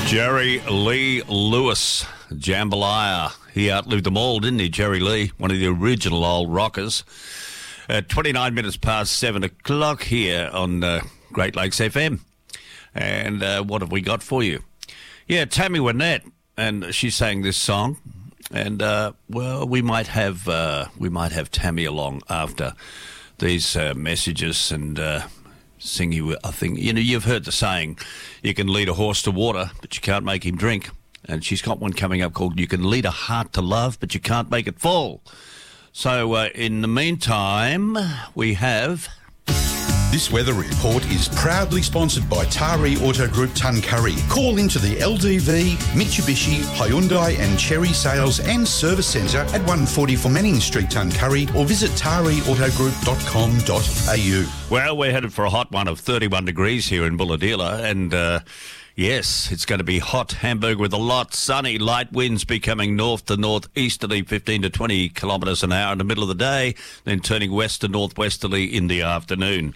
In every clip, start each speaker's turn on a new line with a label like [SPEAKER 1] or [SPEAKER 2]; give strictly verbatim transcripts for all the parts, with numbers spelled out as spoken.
[SPEAKER 1] Jerry Lee Lewis, Jambalaya. He outlived them all, didn't he, Jerry Lee? One of the original old rockers. Uh, twenty-nine minutes past seven o'clock here on uh, Great Lakes F M. And uh, what have we got for you? Yeah, Tammy Wynette, and she sang this song. And, uh, well, we might have uh, we might have Tammy along after these uh, messages and... Uh, Singing, I think, you know, you've heard the saying, you can lead a horse to water, but you can't make him drink. And she's got one coming up called, you can lead a heart to love, but you can't make it fall. So uh, in the meantime, we have...
[SPEAKER 2] This weather report is proudly sponsored by Tari Auto Group Tuncurry. Call into the L D V, Mitsubishi, Hyundai and Chery Sales and Service Centre at one forty-four Manning Street, Tuncurry, or visit tari auto group dot com dot a u.
[SPEAKER 1] Well, we're headed for a hot one of thirty-one degrees here in Bulahdelah, and uh, yes, it's going to be hot. Hamburg with a lot, sunny, light winds becoming north to northeasterly, fifteen to twenty kilometres an hour in the middle of the day, then turning west to northwesterly in the afternoon.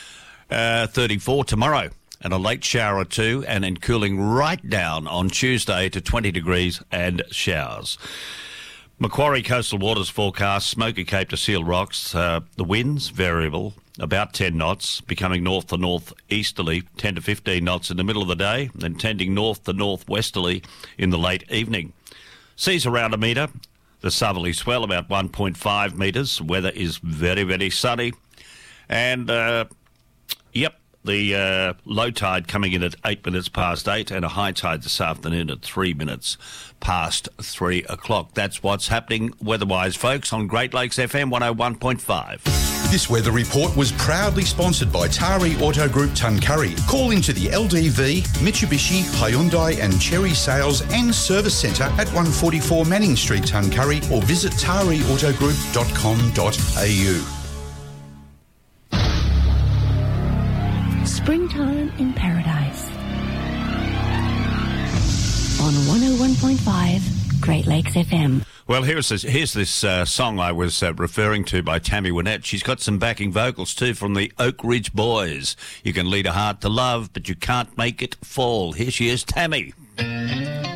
[SPEAKER 1] Uh, thirty-four tomorrow, and a late shower or two, and then cooling right down on Tuesday to twenty degrees and showers. Macquarie Coastal Waters forecast, Smoky Cape to Seal Rocks, uh, the winds variable, about ten knots, becoming north to northeasterly, ten to fifteen knots in the middle of the day, then tending north to northwesterly in the late evening. Seas around a metre, the southerly swell about one point five metres, weather is very, very sunny, and... Uh, Yep, the uh, low tide coming in at eight minutes past eight and a high tide this afternoon at three minutes past three o'clock. That's what's happening weather-wise, folks, on Great Lakes F M one oh one point five.
[SPEAKER 2] This weather report was proudly sponsored by Tari Auto Group Tuncurry. Call into the L D V, Mitsubishi, Hyundai and Chery Sales and Service Centre at one forty-four Manning Street, Tuncurry, or visit tari auto group dot com dot a u.
[SPEAKER 3] Springtime in Paradise. On one oh one point five Great Lakes F M.
[SPEAKER 1] Well, here's this, here's this uh, song I was uh, referring to by Tammy Wynette. She's got some backing vocals too from the Oak Ridge Boys. You can lead a heart to love, but you can't make it fall. Here she is, Tammy.